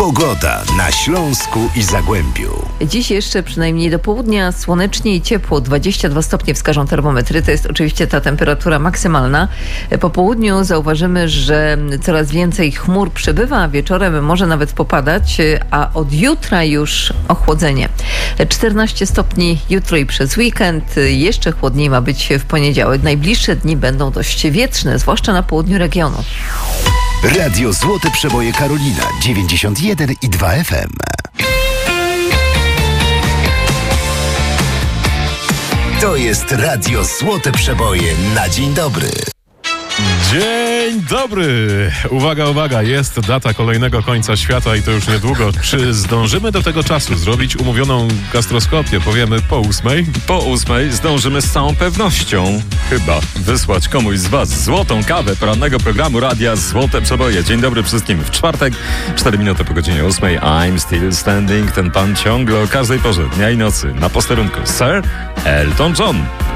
Pogoda na Śląsku i Zagłębiu. Dziś jeszcze przynajmniej do południa słonecznie i ciepło, 22 stopnie wskażą termometry. To jest oczywiście ta temperatura maksymalna. Po południu zauważymy, że coraz więcej chmur przybywa, a wieczorem może nawet popadać, a od jutra już ochłodzenie. 14 stopni jutro i przez weekend, jeszcze chłodniej ma być w poniedziałek. Najbliższe dni będą dość wietrzne, zwłaszcza na południu regionu. Radio Złote Przeboje Karolina 91,2 FM. To jest Radio Złote Przeboje na dzień dobry. Dzień dobry! Uwaga, uwaga, jest data kolejnego końca świata i to już niedługo. Czy zdążymy do tego czasu zrobić umówioną gastroskopię, powiemy po 8? Po 8 zdążymy z całą pewnością chyba wysłać komuś z Was złotą kawę porannego programu Radia Złote Przeboje. Dzień dobry wszystkim w czwartek, 4 minuty po godzinie 8. I'm still standing. Ten pan ciągle o każdej porze dnia i nocy na posterunku. Sir Elton John.